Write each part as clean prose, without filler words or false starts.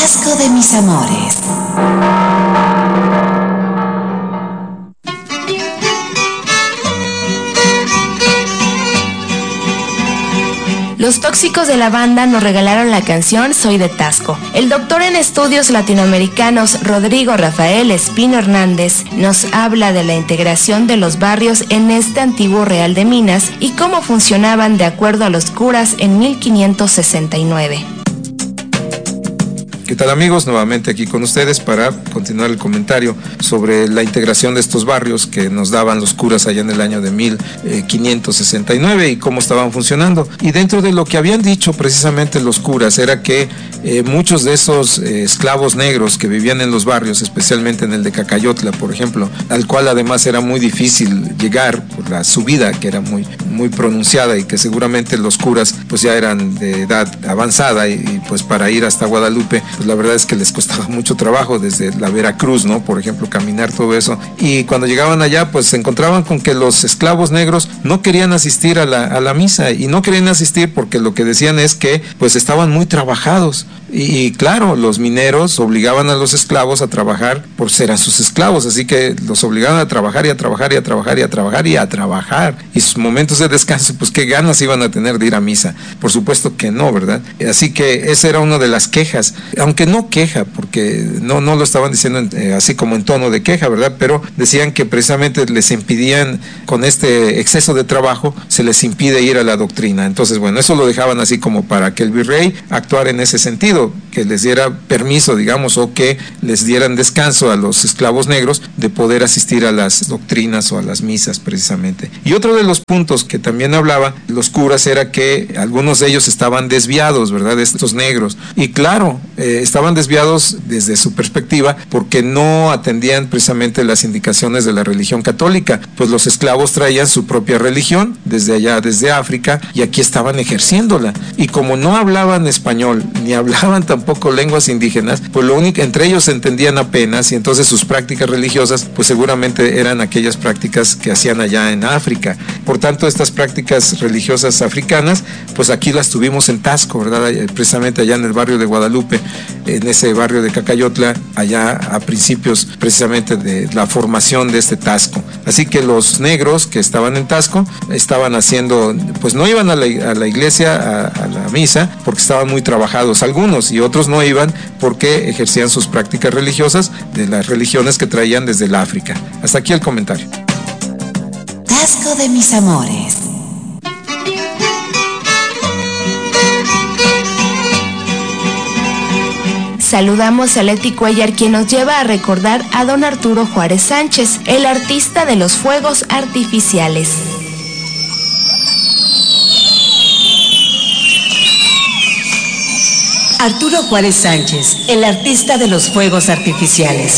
Tasco de mis amores. Los Tóxicos de la Banda nos regalaron la canción Soy de Tasco. El doctor en estudios latinoamericanos Rodrigo Rafael Espino Hernández nos habla de la integración de los barrios en este antiguo Real de Minas y cómo funcionaban de acuerdo a los curas en 1569. ¿Qué tal, amigos? Nuevamente aquí con ustedes para continuar el comentario sobre la integración de estos barrios que nos daban los curas allá en el año de 1569 y cómo estaban funcionando. Y dentro de lo que habían dicho precisamente los curas era que muchos de esos esclavos negros que vivían en los barrios, especialmente en el de Cacayotla, por ejemplo, al cual además era muy difícil llegar por la subida que era muy pronunciada y que seguramente los curas pues ya eran de edad avanzada y pues para ir hasta Guadalupe pues la verdad es que les costaba mucho trabajo desde la Veracruz, ¿no? Por ejemplo, caminar todo eso. Y cuando llegaban allá, pues se encontraban con que los esclavos negros no querían asistir a la misa, y no querían asistir porque lo que decían es que pues estaban muy trabajados. Y claro, los mineros obligaban a los esclavos a trabajar por ser a sus esclavos, así que los obligaban a trabajar y a trabajar y a trabajar y a trabajar y a trabajar. Y sus momentos de descanso, pues qué ganas iban a tener de ir a misa. Por supuesto que no, ¿verdad? Así que esa era una de las quejas, aunque no queja, porque no lo estaban diciendo así como en tono de queja, ¿verdad? Pero decían que precisamente les impidían, con este exceso de trabajo, se les impide ir a la doctrina. Entonces, bueno, eso lo dejaban así como para que el virrey actuara en ese sentido, que les diera permiso, digamos, o que les dieran descanso a los esclavos negros de poder asistir a las doctrinas o a las misas precisamente. Y otro de los puntos que también hablaba los curas era que algunos de ellos estaban desviados, ¿verdad?, de estos negros. Y claro, estaban desviados desde su perspectiva porque no atendían precisamente las indicaciones de la religión católica, pues los esclavos traían su propia religión desde allá, desde África, y aquí estaban ejerciéndola. Y como no hablaban español, ni hablaban tampoco lenguas indígenas, pues lo único, entre ellos se entendían apenas, y entonces sus prácticas religiosas pues seguramente eran aquellas prácticas que hacían allá en África. Por tanto, estas prácticas religiosas africanas pues aquí las tuvimos en Tasco, ¿verdad?, precisamente allá en el barrio de Guadalupe, en ese barrio de Cacayotla, allá a principios precisamente de la formación de este Tasco. Así que los negros que estaban en Tasco estaban haciendo, pues no iban a la iglesia, a la misa, porque estaban muy trabajados algunos, y otros no iban porque ejercían sus prácticas religiosas de las religiones que traían desde el África. Hasta aquí el comentario. Tasco de mis amores. Saludamos a Leti Cuellar, quien nos lleva a recordar a don Arturo Juárez Sánchez, el artista de los fuegos artificiales. Arturo Juárez Sánchez, el artista de los fuegos artificiales.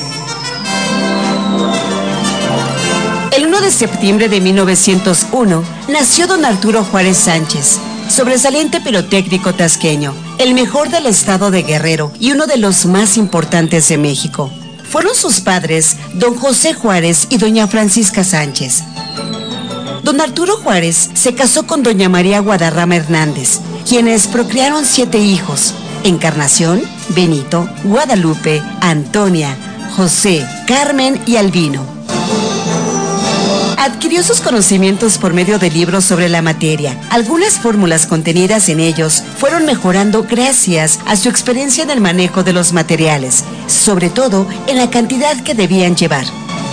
El 1 de septiembre de 1901 nació don Arturo Juárez Sánchez, sobresaliente pirotécnico tasqueño, el mejor del estado de Guerrero y uno de los más importantes de México. Fueron sus padres, don José Juárez y doña Francisca Sánchez. Don Arturo Juárez se casó con doña María Guadarrama Hernández, quienes procrearon 7 hijos: Encarnación, Benito, Guadalupe, Antonia, José, Carmen y Albino. Adquirió sus conocimientos por medio de libros sobre la materia. Algunas fórmulas contenidas en ellos fueron mejorando gracias a su experiencia en el manejo de los materiales, sobre todo en la cantidad que debían llevar.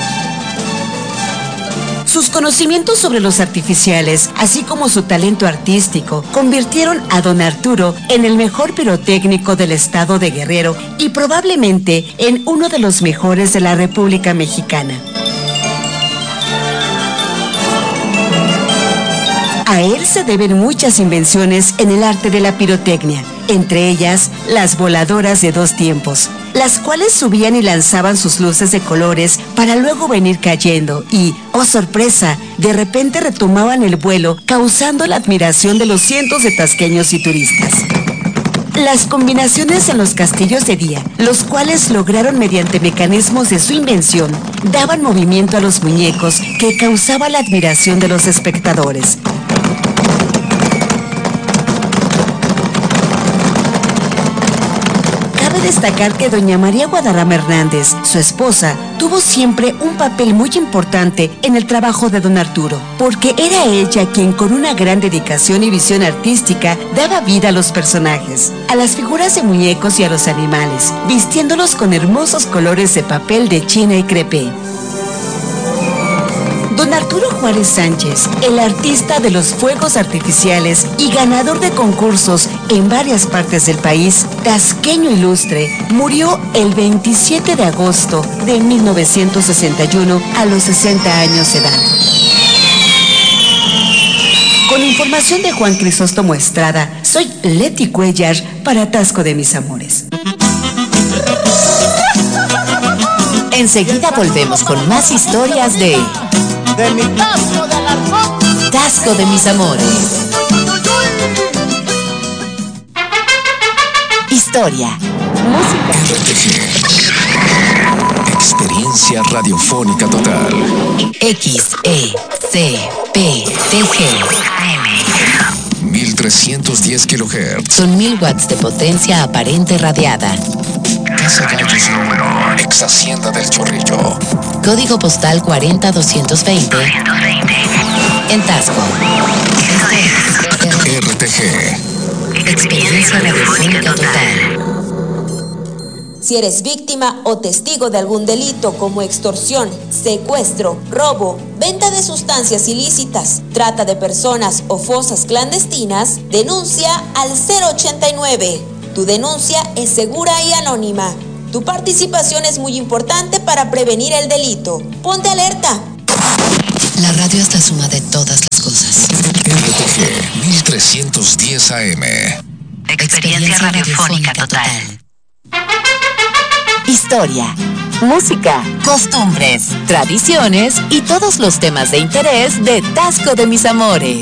Sus conocimientos sobre los artificiales, así como su talento artístico, convirtieron a don Arturo en el mejor pirotécnico del estado de Guerrero y probablemente en uno de los mejores de la República Mexicana. A él se deben muchas invenciones en el arte de la pirotecnia, entre ellas las voladoras de 2 tiempos, las cuales subían y lanzaban sus luces de colores para luego venir cayendo y, oh sorpresa, de repente retomaban el vuelo, causando la admiración de los cientos de tasqueños y turistas. Las combinaciones en los castillos de día, los cuales lograron mediante mecanismos de su invención, daban movimiento a los muñecos que causaba la admiración de los espectadores. Cabe destacar que doña María Guadarrama Hernández, su esposa, tuvo siempre un papel muy importante en el trabajo de don Arturo, porque era ella quien con una gran dedicación y visión artística daba vida a los personajes, a las figuras de muñecos y a los animales, vistiéndolos con hermosos colores de papel de China y crepé. Don Arturo Juárez Sánchez, el artista de los fuegos artificiales y ganador de concursos en varias partes del país, tasqueño ilustre, murió el 27 de agosto de 1961 a los 60 años de edad. Con información de Juan Crisóstomo Estrada, soy Leti Cuellar para Tasco de Mis Amores. Enseguida volvemos con más historias de mi Tasco del Arcón. Tasco de Mis Amores. Historia, música, RTG. Experiencia radiofónica total. XECPTG. 1310 kHz. Son 1000 watts de potencia aparente radiada. Casa Gallos número, ex Hacienda del Chorrillo. Código postal 40220. En Tasco. RTG. Experiencia radiofónica total. Si eres víctima o testigo de algún delito como extorsión, secuestro, robo, venta de sustancias ilícitas, trata de personas o fosas clandestinas, denuncia al 089. Tu denuncia es segura y anónima. Tu participación es muy importante para prevenir el delito. Ponte alerta. La radio es la suma de todas las cosas. RTG 1310 AM. Experiencia radiofónica total. Historia, música, costumbres, tradiciones y todos los temas de interés de Tasco de Mis Amores.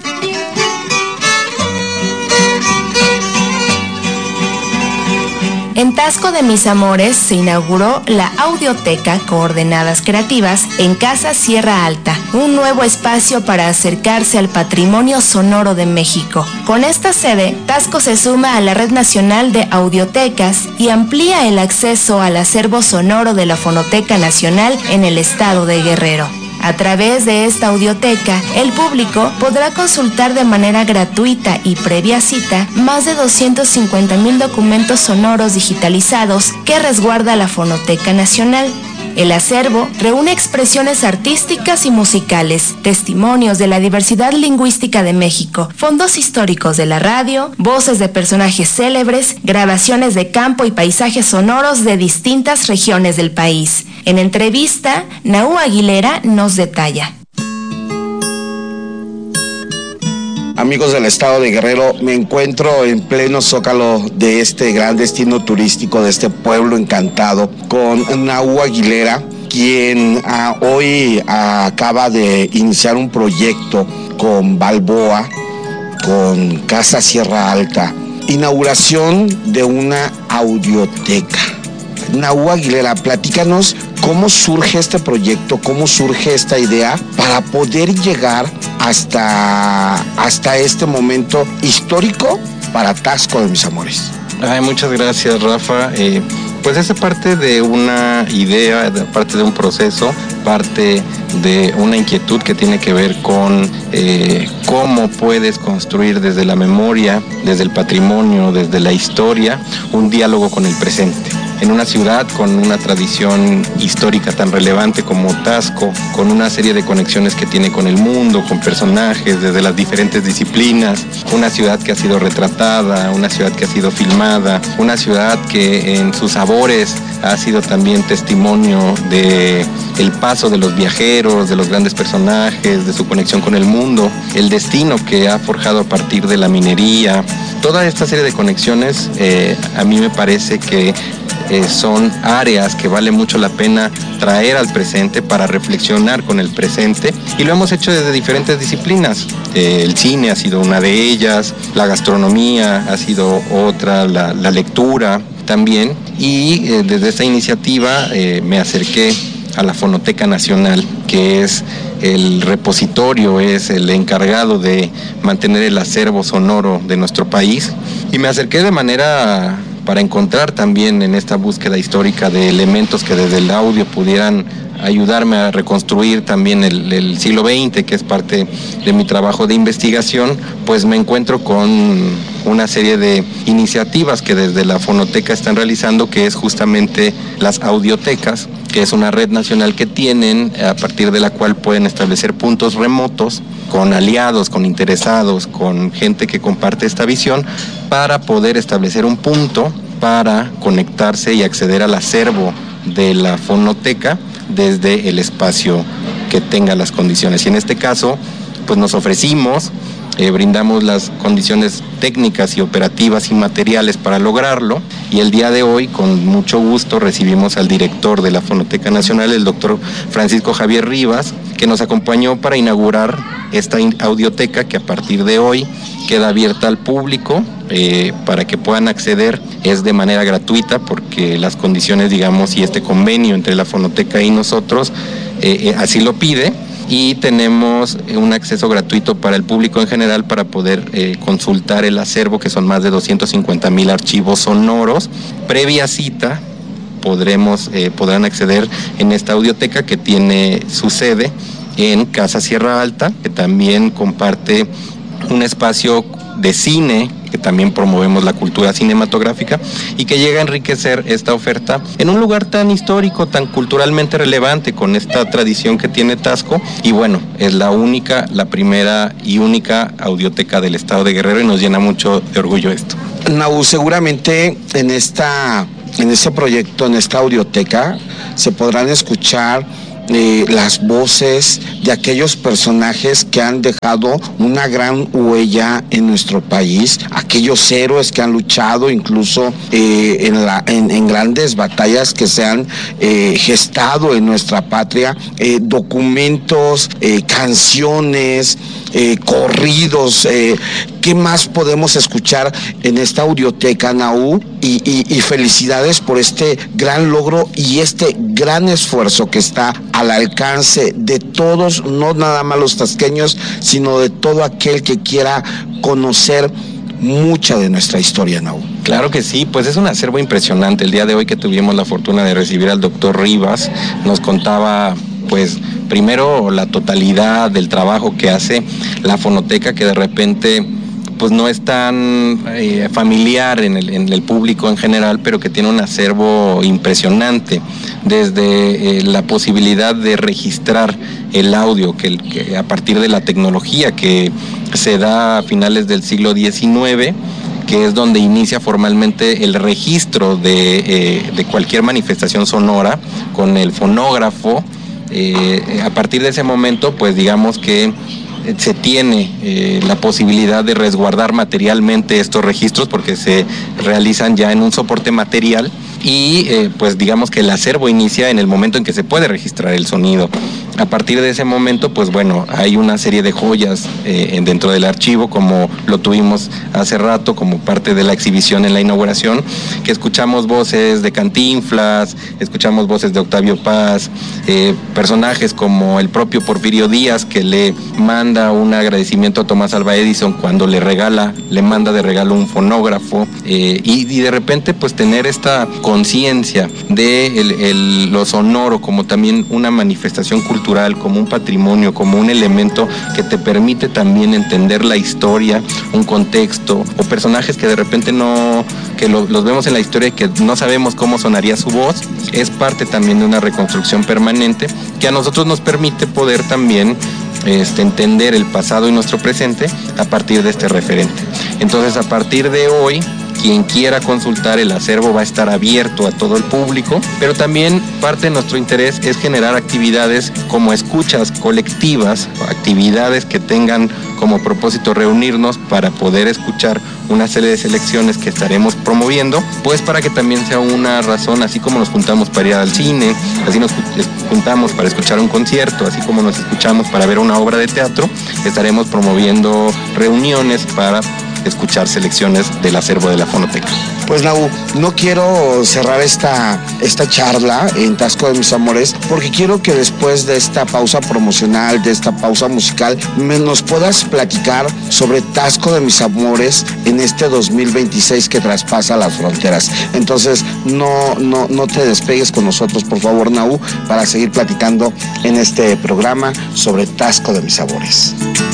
En Tasco de Mis Amores se inauguró la Audioteca Coordenadas Creativas en Casa Sierra Alta, un nuevo espacio para acercarse al patrimonio sonoro de México. Con esta sede, Tasco se suma a la Red Nacional de Audiotecas y amplía el acceso al acervo sonoro de la Fonoteca Nacional en el estado de Guerrero. A través de esta audioteca, el público podrá consultar de manera gratuita y previa cita más de 250,000 documentos sonoros digitalizados que resguarda la Fonoteca Nacional. El acervo reúne expresiones artísticas y musicales, testimonios de la diversidad lingüística de México, fondos históricos de la radio, voces de personajes célebres, grabaciones de campo y paisajes sonoros de distintas regiones del país. En entrevista, Naú Aguilera nos detalla. Amigos del estado de Guerrero, me encuentro en pleno zócalo de este gran destino turístico, de este pueblo encantado, con Naú Aguilera, quien hoy acaba de iniciar un proyecto con Balboa, con Casa Sierra Alta, inauguración de una audioteca. Naú Aguilera, platícanos cómo surge este proyecto, cómo surge esta idea para poder llegar hasta este momento histórico para Tasco de Mis Amores. Muchas gracias, Rafa. Pues es parte de una idea, parte de un proceso, parte de una inquietud que tiene que ver con cómo puedes construir desde la memoria, desde el patrimonio, desde la historia, un diálogo con el presente. En una ciudad con una tradición histórica tan relevante como Tasco, con una serie de conexiones que tiene con el mundo, con personajes desde las diferentes disciplinas, una ciudad que ha sido retratada, una ciudad que ha sido filmada, una ciudad que en sus sabores ha sido también testimonio de el paso de los viajeros, de los grandes personajes, de su conexión con el mundo, el destino que ha forjado a partir de la minería. Toda esta serie de conexiones a mí me parece que son áreas que vale mucho la pena traer al presente para reflexionar con el presente, y lo hemos hecho desde diferentes disciplinas. El cine ha sido una de ellas, la gastronomía ha sido otra, la lectura también, y desde esta iniciativa me acerqué a la Fonoteca Nacional, que es el repositorio, es el encargado de mantener el acervo sonoro de nuestro país, y me acerqué de manera para encontrar también en esta búsqueda histórica de elementos que desde el audio pudieran ayudarme a reconstruir también el siglo XX, que es parte de mi trabajo de investigación, pues me encuentro con una serie de iniciativas que desde la Fonoteca están realizando, que es justamente las audiotecas, que es una red nacional que tienen, a partir de la cual pueden establecer puntos remotos con aliados, con interesados, con gente que comparte esta visión, para poder establecer un punto para conectarse y acceder al acervo de la Fonoteca desde el espacio que tenga las condiciones. Y en este caso, pues nos ofrecimos, brindamos las condiciones técnicas y operativas y materiales para lograrlo, y el día de hoy, con mucho gusto, recibimos al director de la Fonoteca Nacional, el doctor Francisco Javier Rivas, que nos acompañó para inaugurar esta audioteca, que a partir de hoy queda abierta al público para que puedan acceder. Es de manera gratuita porque las condiciones, digamos, y este convenio entre la Fonoteca y nosotros así lo pide, y tenemos un acceso gratuito para el público en general para poder consultar el acervo, que son más de 250,000 archivos sonoros. Previa cita podrán acceder en esta audioteca, que tiene su sede en Casa Sierra Alta, que también comparte un espacio de cine, que también promovemos la cultura cinematográfica, y que llega a enriquecer esta oferta en un lugar tan histórico, tan culturalmente relevante, con esta tradición que tiene Taxco. Y bueno, es la primera y única audioteca del estado de Guerrero, y nos llena mucho de orgullo esto. Naú, seguramente en este proyecto, en esta audioteca, se podrán escuchar las voces de aquellos personajes que han dejado una gran huella en nuestro país, aquellos héroes que han luchado incluso en grandes batallas que se han gestado en nuestra patria, documentos, canciones, corridos. ¿Qué más podemos escuchar en esta audioteca, Naú? Y felicidades por este gran logro y este gran esfuerzo que está al alcance de todos, no nada más los tasqueños, sino de todo aquel que quiera conocer mucha de nuestra historia, Naú. Claro que sí, pues es un acervo impresionante. El día de hoy, que tuvimos la fortuna de recibir al doctor Rivas, nos contaba, pues, primero la totalidad del trabajo que hace la Fonoteca, que de repente pues no es tan familiar en el público en general, pero que tiene un acervo impresionante, desde la posibilidad de registrar el audio, que a partir de la tecnología que se da a finales del siglo XIX, que es donde inicia formalmente el registro de cualquier manifestación sonora con el fonógrafo. A partir de ese momento, pues digamos que se tiene la posibilidad de resguardar materialmente estos registros, porque se realizan ya en un soporte material, y pues digamos que el acervo inicia en el momento en que se puede registrar el sonido. A partir de ese momento, pues bueno, hay una serie de joyas dentro del archivo, como lo tuvimos hace rato como parte de la exhibición en la inauguración, que escuchamos voces de Cantinflas, escuchamos voces de Octavio Paz, personajes como el propio Porfirio Díaz, que le manda un agradecimiento a Tomás Alva Edison cuando le manda de regalo un fonógrafo, y de repente pues tener esta conciencia de lo sonoro como también una manifestación cultural, como un patrimonio, como un elemento que te permite también entender la historia, un contexto, o personajes que de repente los vemos en la historia y que no sabemos cómo sonaría su voz. Es parte también de una reconstrucción permanente que a nosotros nos permite poder también entender el pasado y nuestro presente a partir de este referente. Entonces, a partir de hoy, quien quiera consultar el acervo va a estar abierto a todo el público, pero también parte de nuestro interés es generar actividades como escuchas colectivas, actividades que tengan como propósito reunirnos para poder escuchar una serie de selecciones que estaremos promoviendo, pues para que también sea una razón, así como nos juntamos para ir al cine, así nos juntamos para escuchar un concierto, así como nos escuchamos para ver una obra de teatro, estaremos promoviendo reuniones para escuchar selecciones del acervo de la Fonoteca. Pues Nahu, no quiero cerrar esta charla en Tasco de Mis Amores, porque quiero que después de esta pausa promocional, de esta pausa musical, nos puedas platicar sobre Tasco de Mis Amores en este 2026 que traspasa las fronteras. Entonces, no te despegues con nosotros, por favor, Nahu, para seguir platicando en este programa sobre Tasco de Mis Sabores.